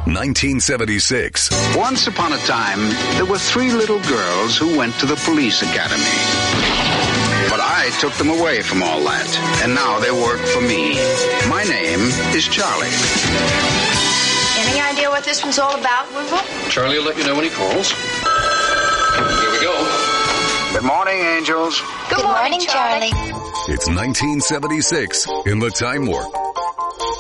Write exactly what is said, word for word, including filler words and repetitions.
nineteen seventy-six. Once upon a time, there were three little girls who went to the police academy. But I took them away from all that, and now they work for me. My name is Charlie. Any idea what this one's all about, Woodville? Charlie will let you know when he calls. Here we go. Good morning, angels. Good, Good morning, morning, Charlie. It's nineteen seventy-six in the Time Warp.